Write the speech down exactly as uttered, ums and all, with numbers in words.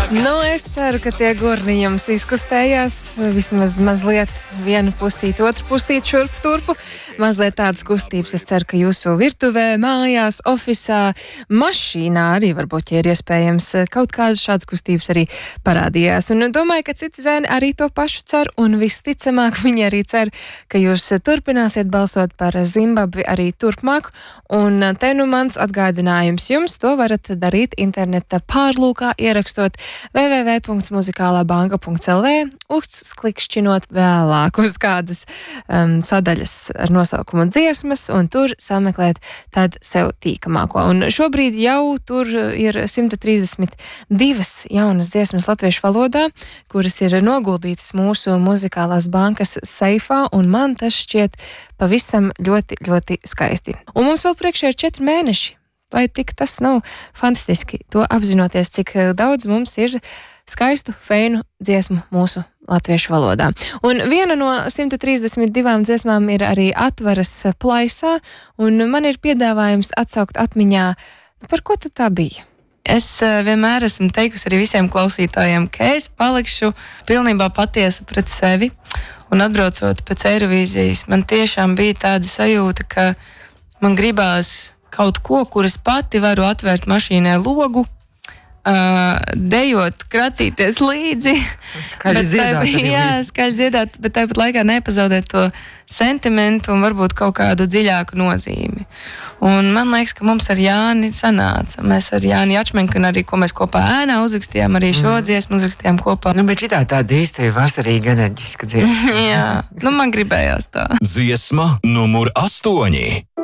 Nu, es ceru, ka tie gurni jums izkustējās vismaz mazliet vienu pusīti, otru pusīti, šurp turpu. Mazliet tādas kustības. Es ceru, ka jūsu virtuvē, mājās, ofisā, mašīnā arī varbūt, ja ir iespējams, kaut kādas šādas kustības arī parādījās. Un domāju, ka citi zēni arī to pašu cer, un visticamāk viņi arī cer, ka jūs turpināsiet balsot par Zimbabvi arī turpmāk. Un te nu mans atgādinājums jums, to varat darīt interneta pārlūkā, ierakstot w w w punkts muzikālā banka punkts l v, uzklikšķinot vēlāk uz kādas um, sadaļas ar nosaukumu dziesmas, un tur sameklēt tad sev tīkamāko. Un šobrīd jau tur ir simt trīsdesmit divas jaunas dziesmas latviešu valodā, kuras ir noguldītas mūsu muzikālās bankas seifā, un man tas šķiet pavisam ļoti, ļoti skaisti. Un mums vēl priekšā ir četri mēneši. Vai tik tas nav fantastiski, to apzinoties, cik daudz mums ir skaistu, feinu dziesmu mūsu latviešu valodā. Un viena no simt trīsdesmit divām dziesmām ir arī Atvaras plaisā, un man ir piedāvājums atsaukt atmiņā, par ko tad tā bija? Es vienmēr esmu teikusi arī visiem klausītājiem, ka es palikšu pilnībā patiesa pret sevi, un atbraucot pēc Eirovīzijas, man tiešām bija tāda sajūta, ka man gribās kaut ko, kuras pati varu atvērt mašīnai logu, uh, dejot, kratīties līdzi. Skaļi dziedāt arī līdzi. Jā, skaļi dziedāt, bet tāpat laikā nepazaudēt to sentimentu un varbūt kaut kādu dziļāku nozīmi. Un man liekas, ka mums ar Jāni sanāca. Mēs ar Jāni Jačmenku un arī, ko mēs kopā ēnā uzrakstījām, arī šo mm. dziesmu uzrakstījām kopā. Nu, bet šitā tāda īsti vasarīga enerģiska dziesma. Jā, nu man gribējās tā. Dziesma numur astoņi.